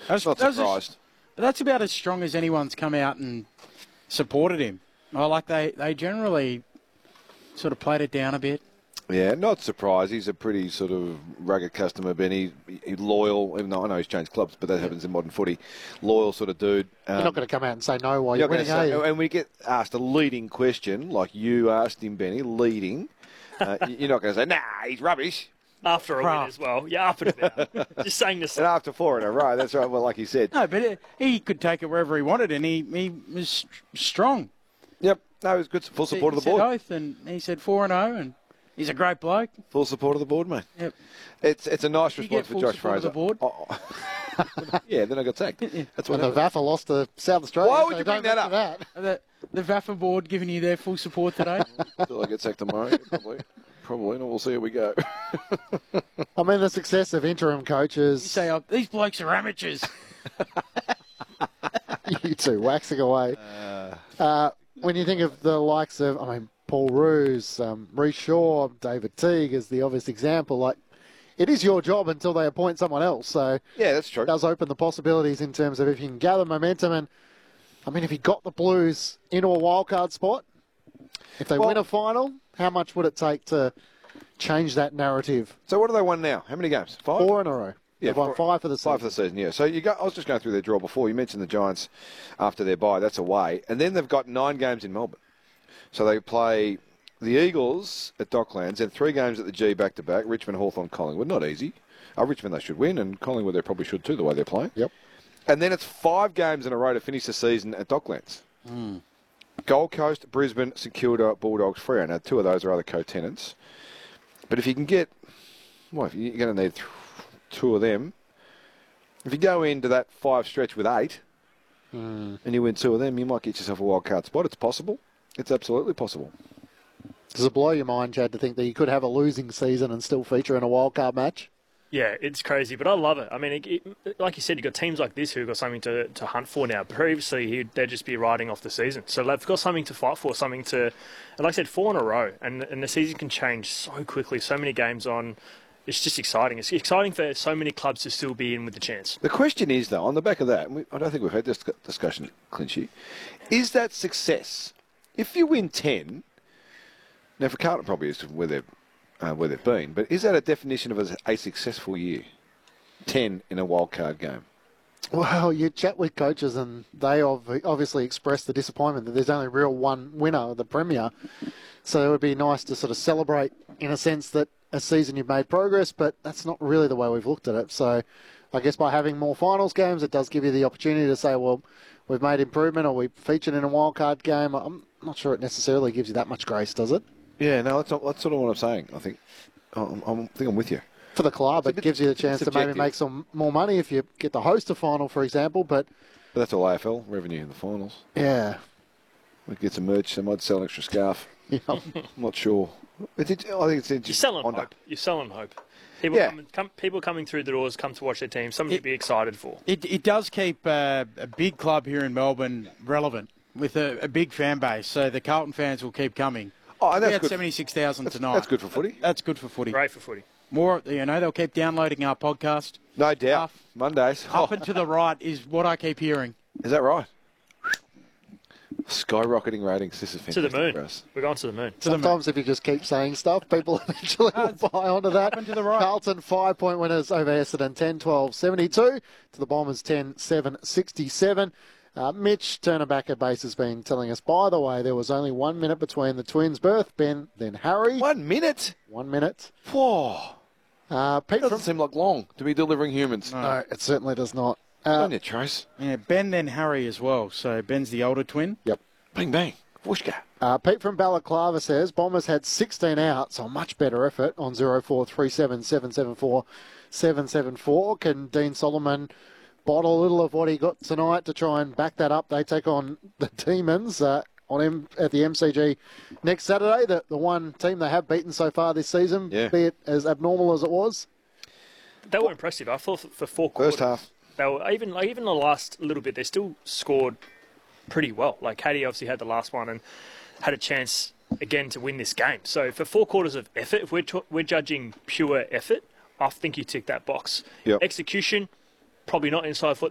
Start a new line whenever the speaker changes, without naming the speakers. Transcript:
Not surprised.
That's about as strong as anyone's come out and supported him. They generally sort of played it down a bit.
Yeah, not surprised. He's a pretty sort of rugged customer, Benny. He's loyal, even though I know he's changed clubs, but that happens in modern footy. Loyal sort of dude.
You're not going to come out and say no while you're winning, are you?
And we get asked a leading question, like you asked him, Benny, leading. You're not going to say, nah, he's rubbish.
After a win as well. Yeah, up and about. Just saying this.
And after 4 in a row, that's right, well, like he said.
No, but he could take it wherever he wanted, and he was strong.
Yep. No, he was good. Full support of the board.
He said oath, and he said 4-0, and he's a great bloke.
Full support of the board, mate.
Yep.
It's a nice response for Josh Fraser.
The board?
Yeah, then I got sacked. That's what
the VAFA lost to South Australia.
Why would you bring that up?
The VAFA board giving you their full support today?
Until I get sacked tomorrow, probably, and we'll see how we go.
I mean, the success of interim coaches.
You say, these blokes are amateurs.
You two, waxing away. When you think of the likes of, Paul Roos, Reece Shaw, David Teague is the obvious example. It is your job until they appoint someone else. So
yeah, that's true.
It does open the possibilities in terms of if you can gather momentum. And, if you got the Blues into a wildcard spot, if they win a final, how much would it take to change that narrative?
So what do they won now? How many games? 5?
4 in a row.
Yeah,
They've won 5 for the season.
5 for the season, yeah. So I was just going through their draw before. You mentioned the Giants after their bye. That's away. And then they've got 9 games in Melbourne. So they play the Eagles at Docklands and 3 games at the G back-to-back, Richmond, Hawthorn, Collingwood. Not easy. Richmond they should win, and Collingwood they probably should too, the way they're playing.
Yep.
And then it's 5 games in a row to finish the season at Docklands. Gold Coast, Brisbane, St Kilda, Bulldogs, Freo. Now, 2 of those are other co-tenants. But if you can get... Well, you're going to need 2 of them. If you go into that 5 stretch with 8 and you win 2 of them, you might get yourself a wild card spot. It's possible. It's absolutely possible.
Does it blow your mind, Chad, to think that you could have a losing season and still feature in a wild card match?
Yeah, it's crazy, but I love it. I mean, like you said, you've got teams like this who've got something to hunt for now. Previously, they'd just be riding off the season. So they've got something to fight for, something to... And like I said, 4 in a row. And the season can change so quickly, so many games on. It's just exciting. It's exciting for so many clubs to still be in with the chance.
The question is, though, on the back of that, and I don't think we've had this discussion, Clinchy, is that success? If you win 10... Now, for Carlton, probably is where they've been, but is that a definition of a successful year? 10 in a wild card game.
Well, you chat with coaches and they obviously express the disappointment that there's only real one winner of the Premier. So it would be nice to sort of celebrate in a sense that a season you've made progress, but that's not really the way we've looked at it. So I guess by having more finals games, it does give you the opportunity to say, well, we've made improvement or we featured in a wild card game. I'm not sure it necessarily gives you that much grace, does it?
Yeah, no, that's sort of what I'm saying. I think I'm with you.
For the club, it gives you the chance to maybe make some more money if you get to host a final, for example. But
that's all AFL revenue in the finals.
Yeah.
We get some merch. They might sell an extra scarf.
Yeah.
I'm not sure. I think it's interesting.
You're selling hope. You're selling hope. People coming through the doors come to watch their team. Something to be excited for.
It does keep a big club here in Melbourne relevant with a big fan base. So the Carlton fans will keep coming.
Oh, and that's
we had
good.
76,000 tonight.
That's good for footy.
That's good for footy.
Great for footy.
More, they'll keep downloading our podcast.
No doubt. Mondays.
Up and to the right is what I keep hearing.
Is that right? Skyrocketing ratings. This is fantastic.
To the moon.
For us.
We're going to the moon.
Sometimes if you just keep saying stuff, people eventually will buy onto that.
Up and to the right.
Carlton 5-point winners over Essendon 10-12-72 to the Bombers 10-7-67. Mitch, turner back at base, has been telling us, by the way, there was only 1 minute between the twins' birth, Ben, then Harry.
1 minute?
1 minute.
Whoa.
Pete
Doesn't seem like long to be delivering humans.
No, it certainly does not.
On your Trace.
Yeah, Ben, then Harry as well. So Ben's the older twin.
Yep.
Bang, bang. Whooshka.
Pete from Balaclava says, Bombers had 16 outs, a much better effort on 0437 774 774. Can Dean Solomon bottle a little of what he got tonight to try and back that up? They take on the Demons at the MCG next Saturday. The one team they have beaten so far this season, be it as abnormal as it was.
They were impressive. I thought for 4 quarters.
First half.
They were even the last little bit. They still scored pretty well. Like Caddy obviously had the last one and had a chance again to win this game. So for 4 quarters of effort, if we're judging pure effort, I think you tick that box.
Yep.
Execution, probably not inside